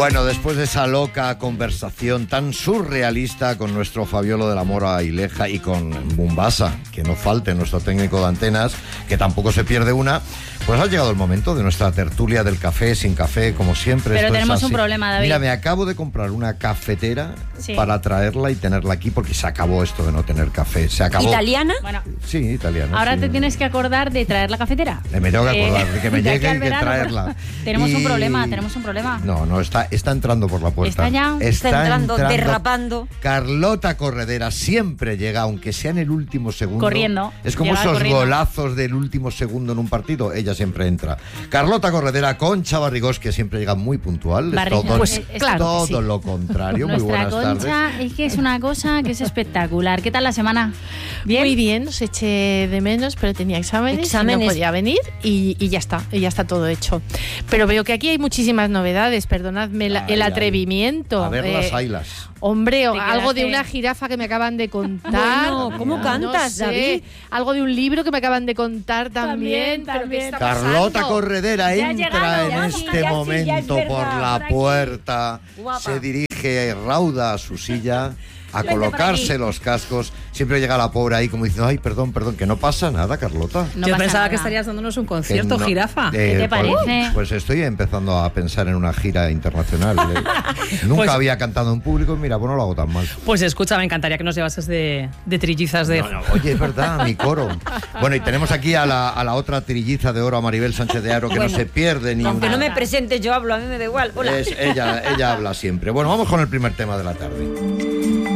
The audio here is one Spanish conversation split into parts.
Bueno, después de esa loca conversación tan surrealista con nuestro Fabiolo de la Mora Ileja y con Bumbasa, que no falte nuestro técnico de antenas, que tampoco se pierde una, pues ha llegado el momento de nuestra tertulia del café, sin café, como siempre. Pero esto tenemos es así. un problema, David. Mira, me acabo de comprar una cafetera para traerla y tenerla aquí, porque se acabó esto de no tener café. Se acabó. ¿Italiana? Bueno, Sí, italiana. ahora sí. te tienes que acordar de traer la cafetera. Me tengo que acordar de que me de aquí llegue al y de verano. traerla. Tenemos Y- un problema. No, está entrando por la puerta. ¿Está ya? Está entrando, derrapando. Carlota Corredera siempre llega, aunque sea en el último segundo. Corriendo. Es como Llega esos corriendo. golazos del último segundo en un partido. Ella siempre entra. Carlota Corredera, Concha Barrigós, que siempre llega muy puntual. Barrigós, todo pues, claro que todo sí. lo contrario. Muy Nuestra buenas Concha tardes. es que es una cosa que es espectacular. ¿Qué tal la semana? ¿Bien? Muy bien, os eché de menos, pero tenía exámenes. Y no podía venir y ya está todo hecho. Pero veo que aquí hay muchísimas novedades, perdonadme el atrevimiento. A ver las ailas. Hombre, Te algo de quedaste- una jirafa que me acaban de contar. Bueno, ¿cómo cantas, David? Algo de un libro que me acaban de contar también. También. ¿Pero qué está Carlota pasando? Corredera Ya ha entra llegado, en ya este sí, ya sí, momento ya es verdad, por la por aquí. puerta, Guapa. se dirige rauda a su silla a Vente por colocarse aquí. los cascos. Siempre llega la pobre ahí como diciendo, ay, perdón, que no pasa nada, Carlota. No Yo pasa pensaba nada. que estarías dándonos un Que concierto, no- jirafa. ¿Qué te parece? Pues estoy empezando a pensar en una gira internacional. Nunca Pues- había cantado en público y mira, pues no lo hago tan mal. Pues escucha, me encantaría que nos llevases de trillizas de... No, oye, es verdad, mi coro. Bueno, y tenemos aquí a la otra trilliza de oro, a Maribel Sánchez de Aro, que Bueno, no se pierde ni Aunque una. no me presente, yo hablo, a mí me da igual. Hola. Ella habla siempre. Bueno, vamos con el primer tema de la tarde.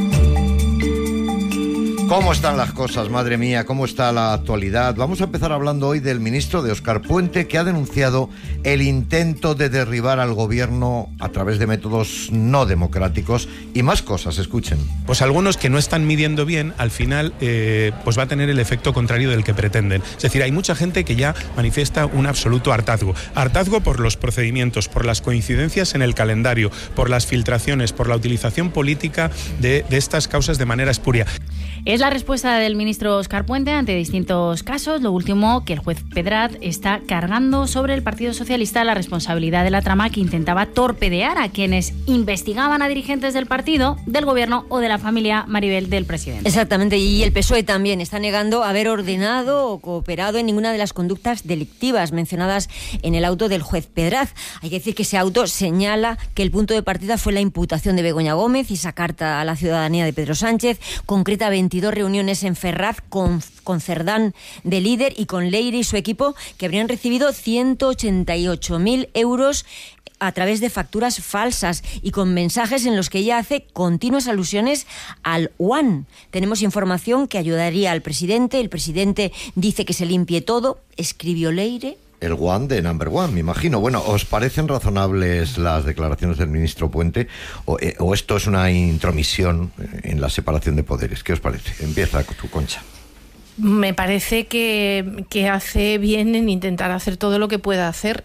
¿Cómo están las cosas, madre mía? ¿Cómo está la actualidad? Vamos a empezar hablando hoy del ministro de Óscar Puente, que ha denunciado el intento de derribar al gobierno a través de métodos no democráticos y más cosas. Escuchen. Pues algunos que no están midiendo bien, al final pues va a tener el efecto contrario del que pretenden. Es decir, hay mucha gente que ya manifiesta un absoluto hartazgo. Hartazgo por los procedimientos, por las coincidencias en el calendario, por las filtraciones, por la utilización política de estas causas de manera espuria. Es la respuesta del ministro Óscar Puente ante distintos casos. Lo último, que el juez Pedraz está cargando sobre el Partido Socialista la responsabilidad de la trama que intentaba torpedear a quienes investigaban a dirigentes del partido, del gobierno o de la familia Maribel del presidente. Exactamente, y el PSOE también está negando haber ordenado o cooperado en ninguna de las conductas delictivas mencionadas en el auto del juez Pedraz. Hay que decir que ese auto señala que el punto de partida fue la imputación de Begoña Gómez y esa carta a la ciudadanía de Pedro Sánchez, concreta 22 reuniones en Ferraz con Cerdán de líder y con Leire y su equipo, que habrían recibido 188.000 euros a través de facturas falsas y con mensajes en los que ella hace continuas alusiones al One. Tenemos información que ayudaría al presidente. El presidente dice que se limpie todo. Escribió Leire. El one de Number One, me imagino. Bueno, ¿os parecen razonables las declaraciones del ministro Puente o esto es una intromisión en la separación de poderes? ¿Qué os parece? Empieza tu, Concha. Me parece que hace bien en intentar hacer todo lo que pueda hacer.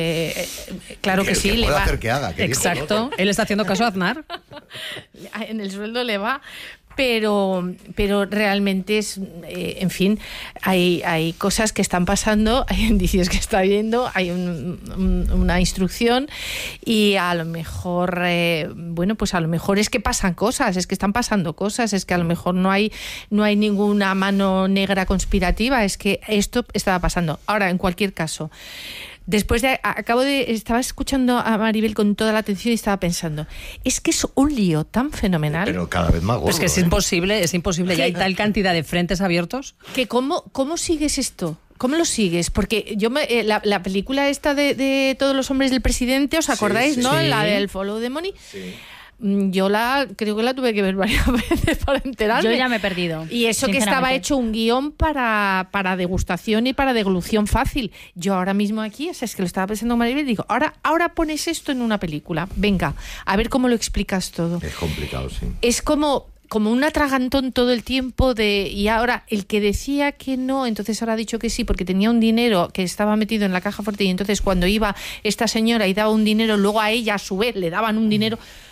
Claro que sí, le le va. hacer que haga. Que dijo el Exacto. otro. Él está haciendo caso a Aznar. En el sueldo le va, pero realmente es, en fin, hay cosas que están pasando, hay indicios que está viendo, hay una instrucción y a lo mejor, pues a lo mejor es que pasan cosas, es que están pasando cosas, es que a lo mejor no hay ninguna mano negra conspirativa, es que esto estaba pasando. Ahora, en cualquier caso, estaba escuchando a Maribel con toda la atención y estaba pensando, es que es un lío tan fenomenal. Pero cada vez más gordo. Pues que es imposible. Ya hay tal cantidad de frentes abiertos. Que ¿cómo sigues esto? ¿Cómo lo sigues? Porque la película esta de Todos los hombres del presidente, ¿os acordáis, sí, no? sí. La del Follow the Money. Sí. Yo creo que la tuve que ver varias veces para enterarme. Yo ya me he perdido. Y eso que estaba sinceramente. hecho un guión para degustación y para deglución fácil. Yo ahora mismo aquí, es que lo estaba pensando Maribel, digo, ahora pones esto en una película. Venga, a ver cómo lo explicas todo. Es complicado, sí. Es como un atragantón todo el tiempo y ahora el que decía que no, entonces ahora ha dicho que sí porque tenía un dinero que estaba metido en la caja fuerte y entonces cuando iba esta señora y daba un dinero, luego a ella a su vez le daban un dinero.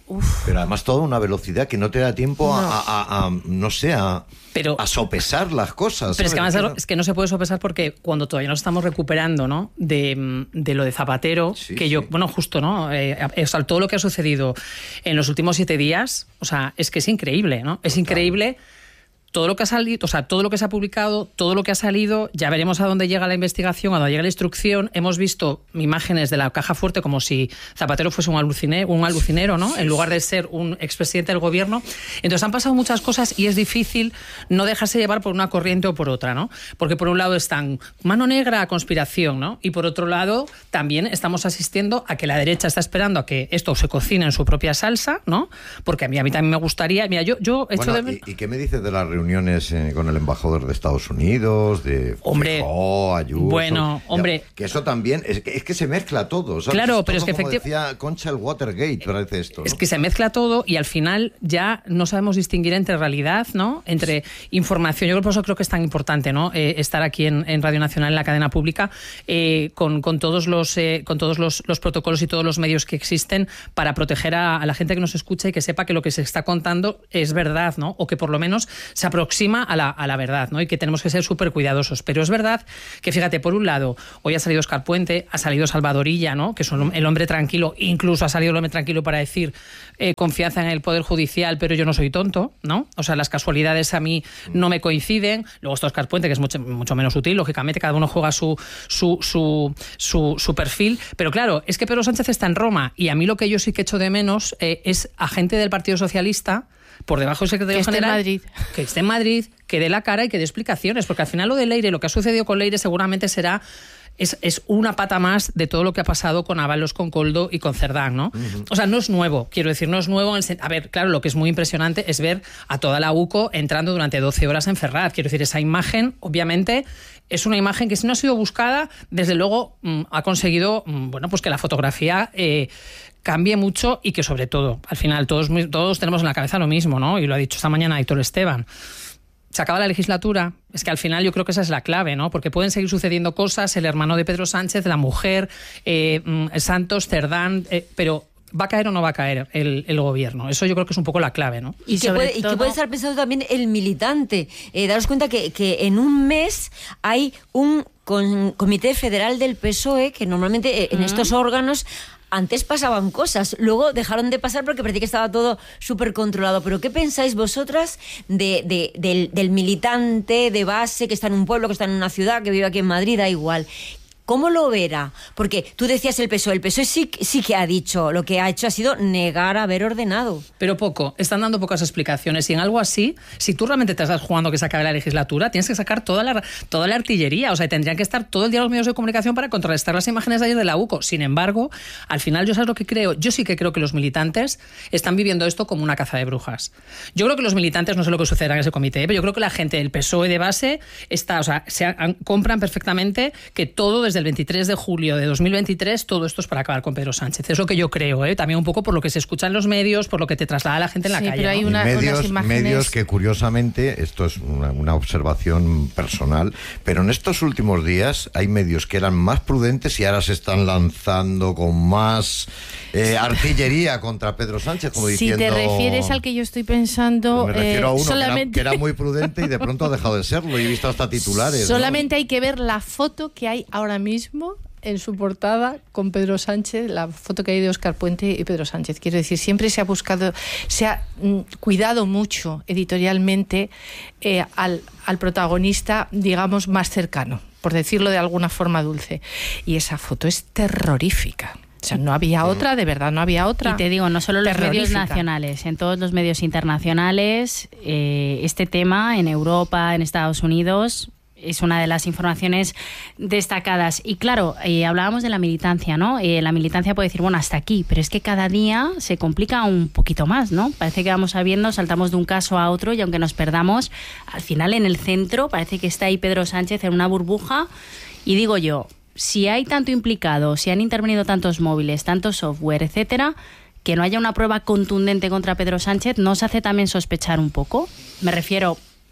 Pero además toda una velocidad que no te da tiempo a sopesar las cosas. Pero es que además es que no se puede sopesar porque cuando todavía nos estamos recuperando, ¿no? de lo de Zapatero, justo, ¿no? O sea, todo lo que ha sucedido en los últimos 7 días, o sea, es que es increíble, ¿no? Es increíble. Todo lo que ha salido, o sea, todo lo que se ha publicado, todo lo que ha salido, ya veremos a dónde llega la investigación, a dónde llega la instrucción. Hemos visto imágenes de la caja fuerte como si Zapatero fuese un alucinero, ¿no? En lugar de ser un expresidente del gobierno. Entonces han pasado muchas cosas y es difícil no dejarse llevar por una corriente o por otra, ¿no? Porque por un lado están mano negra a conspiración, ¿no? Y por otro lado también estamos asistiendo a que la derecha está esperando a que esto se cocine en su propia salsa, ¿no? Porque a mí también me gustaría... Mira, yo he hecho ¿Y qué me dices de la reuniones con el embajador de Estados Unidos, de Feijóo, Ayuso? Bueno, hombre... Que eso también, es que se mezcla todo, ¿sabes? Claro, pero es que efectivamente... decía Concha, el Watergate, parece esto, ¿no? Es que se mezcla todo y al final ya no sabemos distinguir entre realidad, ¿no? Entre información. Yo por eso creo que es tan importante, ¿no? Estar aquí en Radio Nacional, en la cadena pública, con todos los protocolos y todos los medios que existen para proteger a la gente que nos escucha y que sepa que lo que se está contando es verdad, ¿no? O que por lo menos se aproxima a la verdad, ¿no? Y que tenemos que ser súper cuidadosos. Pero es verdad que, fíjate, por un lado, hoy ha salido Óscar Puente, ha salido Salvador Illa, ¿no? Que es el hombre tranquilo, incluso ha salido el hombre tranquilo para decir confianza en el Poder Judicial, pero yo no soy tonto, ¿no? O sea, las casualidades a mí no me coinciden. Luego está Óscar Puente, que es mucho menos sutil, lógicamente, cada uno juega su perfil. Pero claro, es que Pedro Sánchez está en Roma y a mí lo que yo sí que echo de menos es a gente del Partido Socialista por debajo del secretario general, que esté en Madrid, que dé la cara y que dé explicaciones, porque al final lo de Leire, lo que ha sucedido con Leire seguramente es una pata más de todo lo que ha pasado con Ábalos, con Koldo y con Cerdán, ¿no? Uh-huh. O sea, no es nuevo, quiero decir, no es nuevo. A ver, claro, lo que es muy impresionante es ver a toda la UCO entrando durante 12 horas en Ferraz. Quiero decir, esa imagen, obviamente, es una imagen que si no ha sido buscada, desde luego ha conseguido, pues que la fotografía... cambie mucho y que sobre todo, al final todos tenemos en la cabeza lo mismo, ¿no? Y lo ha dicho esta mañana Aitor Esteban. Se acaba la legislatura, es que al final yo creo que esa es la clave, ¿no? Porque pueden seguir sucediendo cosas, el hermano de Pedro Sánchez, la mujer, Santos, Cerdán, pero ¿va a caer o no va a caer el gobierno? Eso yo creo que es un poco la clave, ¿no? Y que puede estar pensando también el militante. Daros cuenta que en un mes hay un comité federal del PSOE que normalmente en estos órganos... Antes pasaban cosas, luego dejaron de pasar porque parecía que estaba todo súper controlado. Pero ¿qué pensáis vosotras del militante de base que está en un pueblo, que está en una ciudad, que vive aquí en Madrid, da igual? ¿Cómo lo verá? Porque tú decías el PSOE sí que ha dicho, lo que ha hecho ha sido negar haber ordenado. Pero poco, están dando pocas explicaciones y en algo así, si tú realmente te estás jugando que se acabe la legislatura, tienes que sacar toda la artillería, o sea, tendrían que estar todo el día los medios de comunicación para contrarrestar las imágenes de ayer de la UCO. Sin embargo, al final yo sabes lo que creo, yo sí que creo que los militantes están viviendo esto como una caza de brujas. Yo creo que los militantes, no sé lo que sucederá en ese comité, pero yo creo que la gente del PSOE de base compran perfectamente que todo desde el 23 de julio de 2023, todo esto es para acabar con Pedro Sánchez. Es lo que yo creo, también un poco por lo que se escucha en los medios, por lo que te traslada la gente en la calle. Pero hay unas imágenes... medios que curiosamente, esto es una observación personal, pero en estos últimos días hay medios que eran más prudentes y ahora se están lanzando con más artillería contra Pedro Sánchez, como diciendo... Si te refieres al que yo estoy pensando... Me refiero a uno solamente... que era muy prudente y de pronto ha dejado de serlo, y he visto hasta titulares. Solamente hay que ver la foto que hay ahora mismo en su portada con Pedro Sánchez, la foto que hay de Óscar Puente y Pedro Sánchez. Quiero decir, siempre se ha cuidado mucho editorialmente al protagonista, digamos, más cercano, por decirlo de alguna forma dulce. Y esa foto es terrorífica. O sea, no había otra, de verdad, no había otra. Y te digo, no solo en los medios nacionales, en todos los medios internacionales, este tema en Europa, en Estados Unidos, es una de las informaciones destacadas. Y claro, hablábamos de la militancia, ¿no? La militancia puede decir, bueno, hasta aquí, pero es que cada día se complica un poquito más, ¿no? Parece que vamos sabiendo, saltamos de un caso a otro y aunque nos perdamos, al final en el centro parece que está ahí Pedro Sánchez en una burbuja. Y digo yo, si hay tanto implicado, si han intervenido tantos móviles, tanto software, etcétera, que no haya una prueba contundente contra Pedro Sánchez, ¿no os hace también sospechar un poco? Me refiero...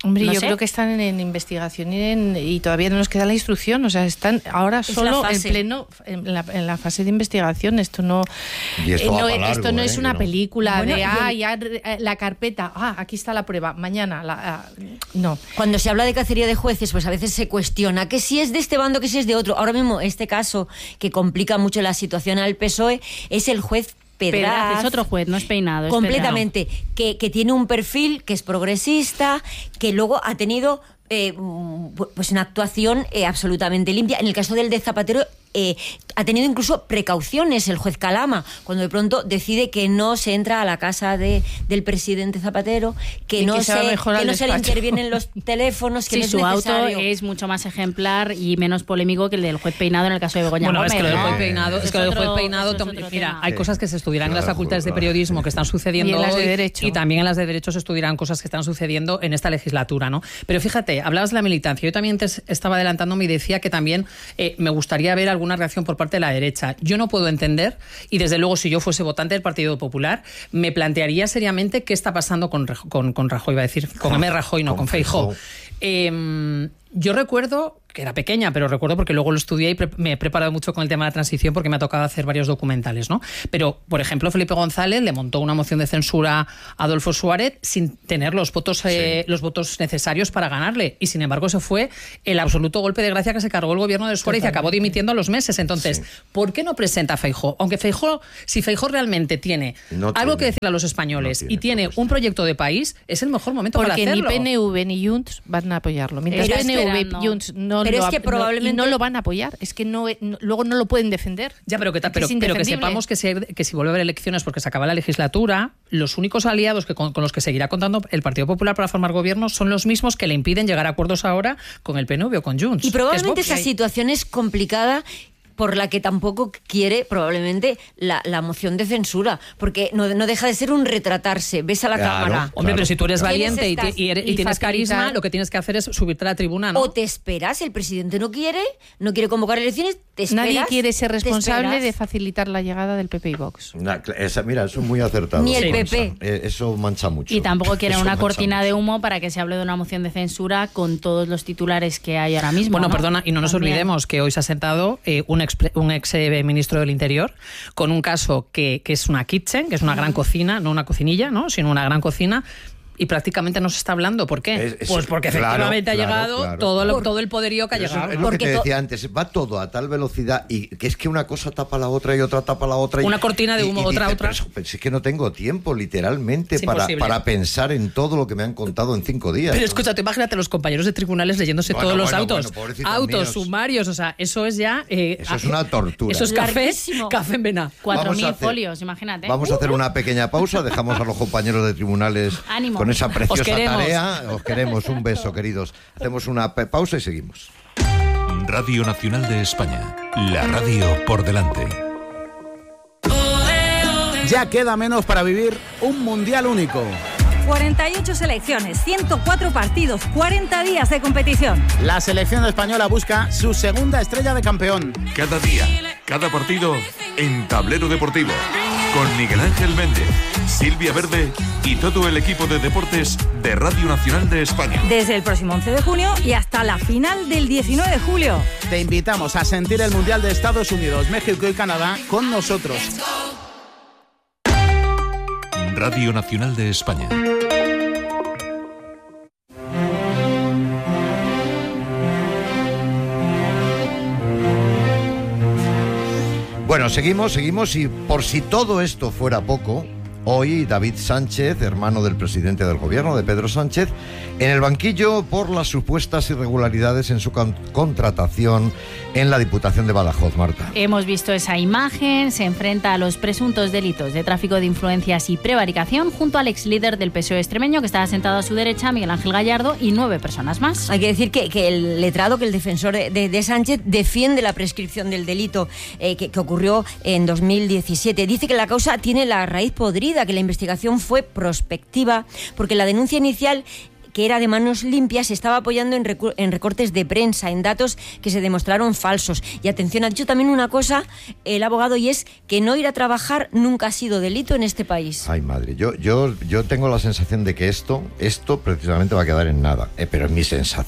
Hombre, no yo sé. creo que están en investigación y todavía no nos queda la instrucción. O sea, están ahora solo en pleno, en la fase de investigación. Esto no, esto no es una película bueno, ya la carpeta, aquí está la prueba, mañana. No. Cuando se habla de cacería de jueces, pues a veces se cuestiona que si es de este bando, que si es de otro. Ahora mismo, este caso que complica mucho la situación al PSOE es el juez Pedraz, es otro juez, no es Peinado. Completamente, que tiene un perfil que es progresista, que luego ha tenido pues una actuación absolutamente limpia. En el caso del de Zapatero, ha tenido incluso precauciones el juez Calama, cuando de pronto decide que no se entra a la casa del presidente Zapatero, que no se le intervienen los teléfonos, que sí, no es su necesario. auto es mucho más ejemplar y menos polémico que el del juez Peinado en el caso de Begoña Gómez. Es que lo del ¿no? juez Peinado, mira, hay cosas que se estudiarán en las facultades de periodismo que están sucediendo y en las de hoy, derecho. y también en las de derecho se estudiarán cosas que están sucediendo en esta legislatura, ¿no? Pero fíjate, hablabas de la militancia. Yo también te estaba adelantándome y decía que también me gustaría ver alguna reacción por parte de la derecha. Yo no puedo entender, y desde luego si yo fuese votante del Partido Popular, me plantearía seriamente qué está pasando con Rajoy, iba a decir, con M. Rajoy, no, con Feijóo. Yo recuerdo, que era pequeña, pero recuerdo porque luego lo estudié y me he preparado mucho con el tema de la transición porque me ha tocado hacer varios documentales, ¿no? Pero, por ejemplo, Felipe González le montó una moción de censura a Adolfo Suárez sin tener los votos necesarios para ganarle. Y, sin embargo, ese fue el absoluto golpe de gracia que se cargó el gobierno de Suárez y acabó dimitiendo a los meses. Entonces, ¿por qué no presenta a Feijóo? Aunque si Feijóo realmente tiene algo que decirle a los españoles y tiene un proyecto de país, es el mejor momento para hacerlo. Porque ni PNV ni Junts van a apoyarlo. Mientras PNV y Junts no lo van a apoyar, es que luego no lo pueden defender. Ya, pero que sepamos que si vuelve a haber elecciones porque se acaba la legislatura, los únicos aliados con los que seguirá contando el Partido Popular para formar gobierno son los mismos que le impiden llegar a acuerdos ahora con el PNV o con Junts. Y probablemente esa situación es complicada, por la que tampoco quiere probablemente la moción de censura, porque no deja de ser un retratarse. Ves a la cámara. Hombre, pero si tú eres valiente y tienes carisma, lo que tienes que hacer es subirte a la tribuna, ¿no? O te esperas, el presidente no quiere convocar elecciones, te esperas. Nadie quiere ser responsable de facilitar la llegada del PP y Vox. Mira, eso es muy acertado. Ni el PP. Eso mancha mucho. Y tampoco quiere una cortina de humo para que se hable de una moción de censura con todos los titulares que hay ahora mismo. Bueno, ¿no? perdona, y no nos olvidemos que hoy se ha sentado un ex ministro del Interior con un caso que es una kitchen, que es una gran cocina, no una cocinilla, ¿no? Sino una gran cocina. Y prácticamente no se está hablando. ¿Por qué? Pues porque efectivamente ha llegado todo el poderío que ha llegado. Es lo que te decía antes, va todo a tal velocidad y que es que una cosa tapa la otra y otra tapa la otra. Una cortina de humo, otra. Pero es que no tengo tiempo, literalmente, para pensar en todo lo que me han contado en 5 días. Pero escúchate, imagínate los compañeros de tribunales leyéndose todos los autos. Autos, sumarios, o sea, eso es ya... eso es una tortura. Eso es café en vena. 4.000 folios, imagínate. Vamos a hacer una pequeña pausa, dejamos a los compañeros de tribunales... Ánimo. Con esa preciosa tarea. Os queremos. Un beso, queridos. Hacemos una pausa y seguimos. Radio Nacional de España. La radio por delante. Ya queda menos para vivir un mundial único. 48 selecciones, 104 partidos, 40 días de competición. La selección española busca su segunda estrella de campeón. Cada día, cada partido en Tablero Deportivo. Con Miguel Ángel Méndez, Silvia Verde y todo el equipo de deportes de Radio Nacional de España. Desde el próximo 11 de junio y hasta la final del 19 de julio. Te invitamos a sentir el Mundial de Estados Unidos, México y Canadá con nosotros. Radio Nacional de España. Bueno, seguimos y por si todo esto fuera poco, hoy David Sánchez, hermano del presidente del gobierno, de Pedro Sánchez, en el banquillo por las supuestas irregularidades en su contratación en la Diputación de Badajoz, Marta. Hemos visto esa imagen, se enfrenta a los presuntos delitos de tráfico de influencias y prevaricación junto al ex líder del PSOE extremeño, que estaba sentado a su derecha, Miguel Ángel Gallardo, y 9 personas más. Hay que decir que el letrado, que el defensor de Sánchez, defiende la prescripción del delito que ocurrió en 2017. Dice que la causa tiene la raíz podrida, que la investigación fue prospectiva, porque la denuncia inicial que era de manos limpias, se estaba apoyando en recortes de prensa, en datos que se demostraron falsos. Y atención, ha dicho también una cosa el abogado, y es que no ir a trabajar nunca ha sido delito en este país. Ay, madre, yo tengo la sensación de que esto precisamente va a quedar en nada, pero es mi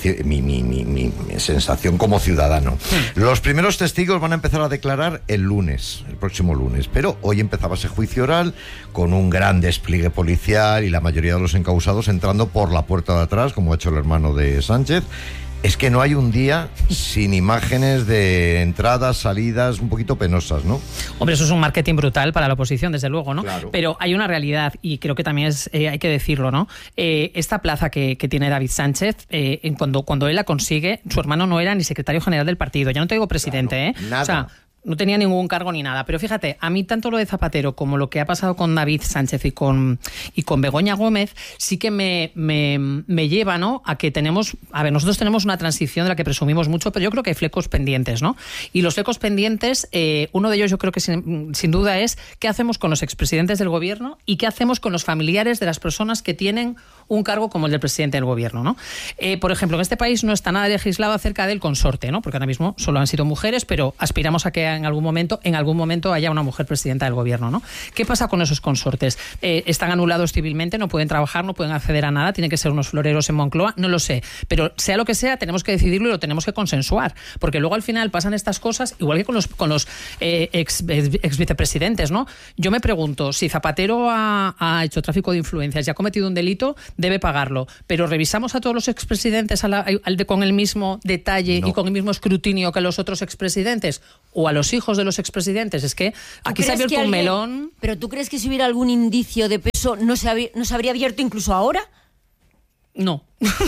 sensación como ciudadano. Los primeros testigos van a empezar a declarar el próximo lunes, pero hoy empezaba ese juicio oral con un gran despliegue policial y la mayoría de los encausados entrando por la puerta de atrás, como ha hecho el hermano de Sánchez. Es que no hay un día sin imágenes de entradas, salidas un poquito penosas, ¿no? Hombre, eso es un marketing brutal para la oposición, desde luego, ¿no? Claro. Pero hay una realidad, y creo que también hay que decirlo, ¿no? Esta plaza que tiene David Sánchez, cuando él la consigue, su hermano no era ni secretario general del partido. Ya no te digo presidente, claro, nada. O sea, no tenía ningún cargo ni nada. Pero fíjate, a mí tanto lo de Zapatero como lo que ha pasado con David Sánchez y con Begoña Gómez sí que me lleva, ¿no?, a que nosotros tenemos una transición de la que presumimos mucho, pero yo creo que hay flecos pendientes, ¿no? Y los flecos pendientes, uno de ellos yo creo que sin duda es qué hacemos con los expresidentes del gobierno y qué hacemos con los familiares de las personas que tienen un cargo como el del presidente del gobierno, ¿no? Por ejemplo, en este país no está nada legislado acerca del consorte, ¿no? Porque ahora mismo solo han sido mujeres, pero aspiramos a que en algún momento haya una mujer presidenta del gobierno, ¿no? ¿Qué pasa con esos consortes? ¿Están anulados civilmente? ¿No pueden trabajar? ¿No pueden acceder a nada? ¿Tienen que ser unos floreros en Moncloa? No lo sé. Pero sea lo que sea, tenemos que decidirlo y lo tenemos que consensuar. Porque luego al final pasan estas cosas, igual que con los ex vicepresidentes, ¿no? Yo me pregunto, si Zapatero ha hecho tráfico de influencias y ha cometido un delito, debe pagarlo. Pero revisamos a todos los expresidentes con el mismo detalle y con el mismo escrutinio que a los otros expresidentes, o a los hijos de los expresidentes. Es que aquí se ha abierto un melón. ¿Pero tú crees que si hubiera algún indicio de peso no se habría abierto incluso ahora? No.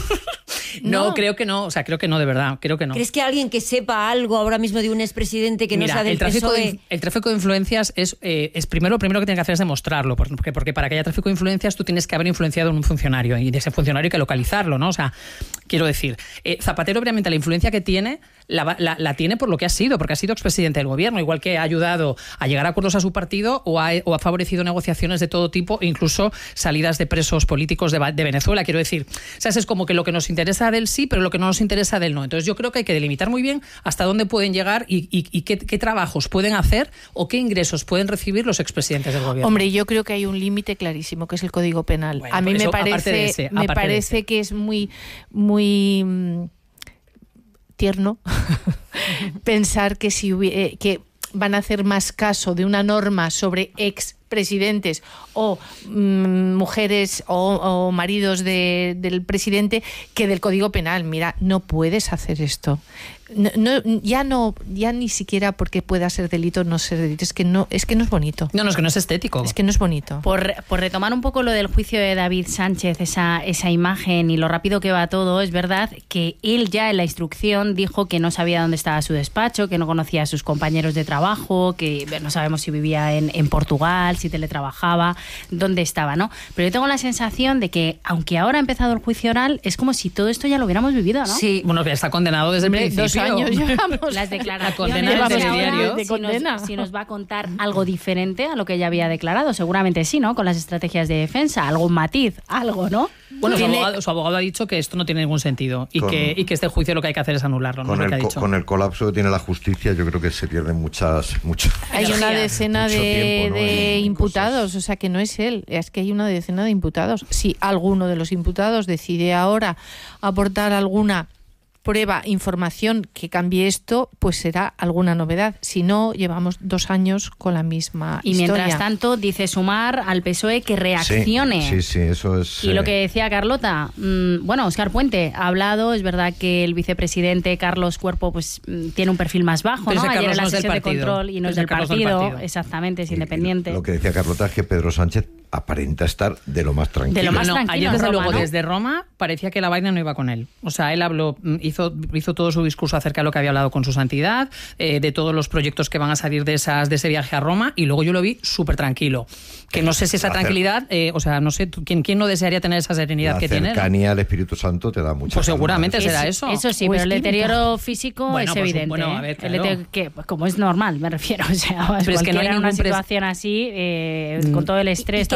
No, creo que no. O sea, creo que no, de verdad. Creo que no. ¿Crees que alguien que sepa algo ahora mismo de un expresidente que no sea del PSOE? El tráfico de influencias es primero, lo primero que tiene que hacer es demostrarlo. Porque para que haya tráfico de influencias tú tienes que haber influenciado en un funcionario. Y de ese funcionario hay que localizarlo, ¿no? O sea, quiero decir, Zapatero, obviamente, la influencia que tiene, la tiene por lo que ha sido, porque ha sido expresidente del gobierno, igual que ha ayudado a llegar a acuerdos a su partido o ha favorecido negociaciones de todo tipo, incluso salidas de presos políticos de Venezuela. Quiero decir, o sea, es como que lo que nos interesa del sí, pero lo que no nos interesa del no. Entonces yo creo que hay que delimitar muy bien hasta dónde pueden llegar y qué trabajos pueden hacer o qué ingresos pueden recibir los expresidentes del gobierno. Hombre, yo creo que hay un límite clarísimo, que es el Código Penal. Bueno, a mí me parece que es muy tierno pensar que que van a hacer más caso de una norma sobre expresidentes o mujeres o maridos del presidente que del Código Penal. Mira, no puedes hacer esto. Ya ni siquiera porque pueda ser delito o no ser delito. Es que no es bonito. No, es que no es estético. Es que no es bonito. Por retomar un poco lo del juicio de David Sánchez, esa imagen y lo rápido que va todo, es verdad que él ya en la instrucción dijo que no sabía dónde estaba su despacho, que no conocía a sus compañeros de trabajo, que no sabemos si vivía en Portugal, si teletrabajaba, dónde estaba, ¿no? Pero yo tengo la sensación de que, aunque ahora ha empezado el juicio oral, es como si todo esto ya lo hubiéramos vivido, ¿no? Sí. Bueno, que está condenado desde el principio. 2 años llevamos. Las declaraciones condena del diario. Si nos va a contar algo diferente a lo que ya había declarado, seguramente sí, ¿no? Con las estrategias de defensa, algún matiz, algo, ¿no? Bueno, su abogado ha dicho que esto no tiene ningún sentido y que este juicio lo que hay que hacer es anularlo, ¿no? Con el colapso que tiene la justicia, yo creo que se pierden muchos. Hay una decena de imputados, o sea que no es él, es que hay una decena de imputados. Si alguno de los imputados decide ahora aportar alguna prueba, información que cambie esto, pues será alguna novedad. Si no, llevamos 2 años con la misma historia. Y mientras tanto, dice Sumar al PSOE que reaccione. Sí, eso es... Y lo que decía Carlota, Óscar Puente ha hablado, es verdad que el vicepresidente Carlos Cuerpo pues tiene un perfil más bajo, pero ¿no? Ayer en la sesión de control y no es del partido, exactamente, es independiente. Lo que decía Carlota es que Pedro Sánchez aparenta estar de lo más tranquilo. Ayer desde luego desde Roma parecía que la vaina no iba con él. O sea, él hizo todo su discurso acerca de lo que había hablado con su santidad, de todos los proyectos que van a salir de ese viaje a Roma, y luego yo lo vi súper tranquilo. Que no sé si esa tranquilidad, no sé, ¿quién no desearía tener esa serenidad que tiene? La cercanía al Espíritu Santo te da mucha Pues seguramente será eso. Eso sí, pero el deterioro físico es evidente. Bueno, a ver, claro. Como es normal, me refiero. O sea, pero es que no hay una ningún situación así, con todo el estrés,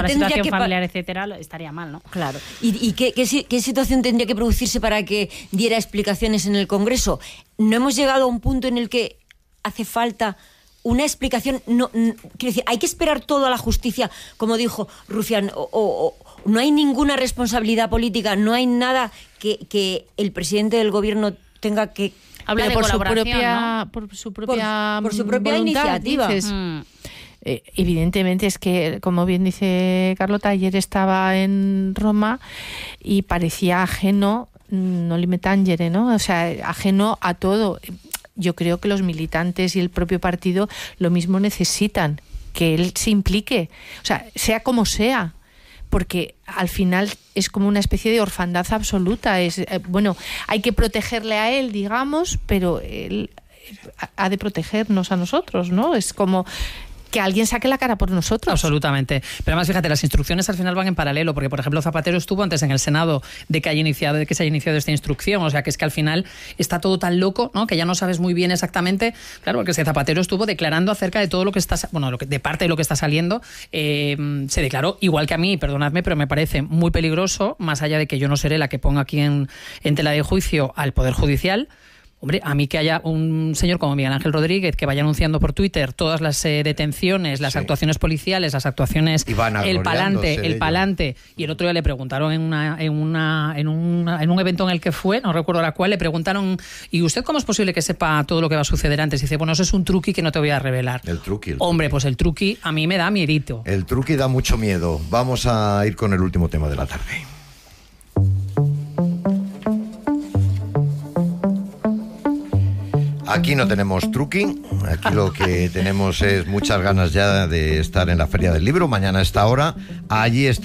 toda la situación familiar, etcétera, estaría mal, ¿no? Claro. ¿Y qué situación tendría que producirse para que diera explicaciones en el Congreso? ¿No hemos llegado a un punto en el que hace falta una explicación? Quiero decir, hay que esperar todo a la justicia, como dijo Rufián, o no hay ninguna responsabilidad política, no hay nada que el presidente del gobierno tenga que hablar de colaboración, por su propia voluntad, iniciativa. Dices, evidentemente es que, como bien dice Carlota, ayer estaba en Roma y parecía ajeno, no limite tangere, ¿no? O sea, ajeno a todo. Yo creo que los militantes y el propio partido lo mismo necesitan, que él se implique, o sea como sea, porque al final es como una especie de orfandad absoluta. Bueno, hay que protegerle a él, digamos, pero él ha de protegernos a nosotros, ¿no? Es como que alguien saque la cara por nosotros. Absolutamente. Pero además, fíjate, las instrucciones al final van en paralelo, porque, por ejemplo, Zapatero estuvo antes en el Senado de que se haya iniciado esta instrucción. O sea, que es que al final está todo tan loco, ¿no?, que ya no sabes muy bien exactamente. Claro, porque Zapatero estuvo declarando acerca de todo lo que está, de parte de lo que está saliendo. Se declaró, igual que a mí, perdonadme, pero me parece muy peligroso, más allá de que yo no seré la que ponga aquí en tela de juicio al Poder Judicial. Hombre, a mí que haya un señor como Miguel Ángel Rodríguez que vaya anunciando por Twitter todas las detenciones, las actuaciones policiales, las actuaciones, el palante, y el otro día le preguntaron en un evento en el que fue, no recuerdo la cual, le preguntaron, ¿y usted cómo es posible que sepa todo lo que va a suceder antes? Y dice, bueno, eso es un truqui que no te voy a revelar. El truqui. Hombre, pues el truqui a mí me da miedito. El truqui da mucho miedo. Vamos a ir con el último tema de la tarde. Aquí no tenemos truqui, aquí lo que tenemos es muchas ganas ya de estar en la Feria del Libro, mañana a esta hora, allí está.